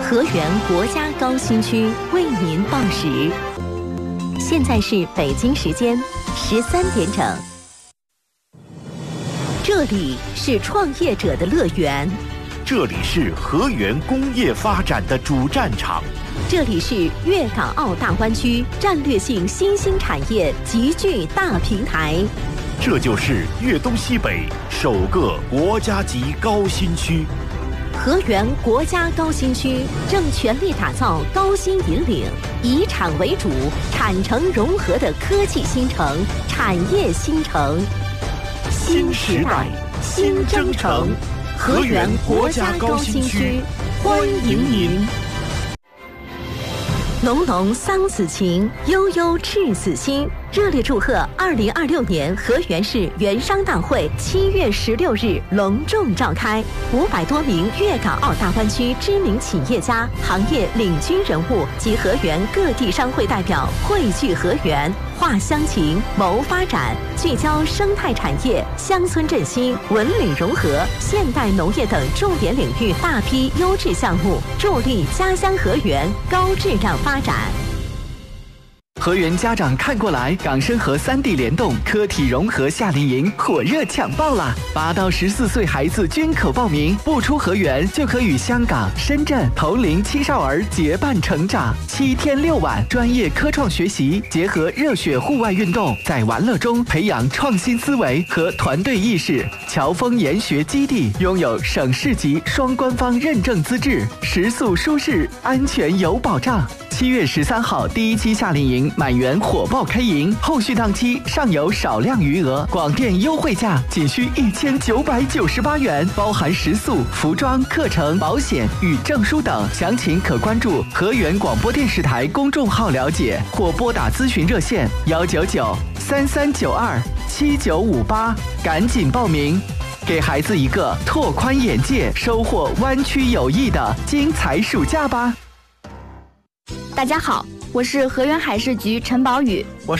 河源国家高新区为您报时，现在是北京时间13点整。这里是创业者的乐园， 这里是河源工业发展的主战场， 这里是粤港澳大湾区战略性新兴产业集聚大平台， 这就是粤东西北首个国家级高新区。 河源国家高新区正全力打造高新引领、以产为主、产城融合的科技新城、产业新城。新时代，新征程，河源国家高新区，欢迎您。浓浓桑梓情，悠悠赤子心。热烈祝贺2026年河源市园商大会7月16日隆重召开，500多名粤港澳大湾区知名企业家、行业领军人物及河源各地商会代表汇聚河源，话乡情，谋发展，聚焦生态产业、乡村振兴、文旅融合、现代农业等重点领域大批优质项目，助力家乡河源高质量发展。 河源家长看过来，港深河3地联动科体融合夏令营火热抢报啦！8到14岁孩子均可报名，不出河源就可与香港、深圳同龄青少儿结伴成长。7天6晚，专业科创学习，结合热血户外运动，在玩乐中培养创新思维和团队意识。侨丰研学基地拥有省市级双官方认证资质，食宿舒适，安全有保障。7月13号第1期夏令营满员火爆开营，后续档期尚有少量余额，广电优惠价仅需1998元，包含食宿、服装、课程、保险与证书等。详情可关注河源广播电视台公众号了解，或拨打咨询热线199-3392-7958，赶紧报名，给孩子一个拓宽眼界、收获湾区友谊的精彩暑假吧。 大家好，我是河源海事局陈宝宇。 我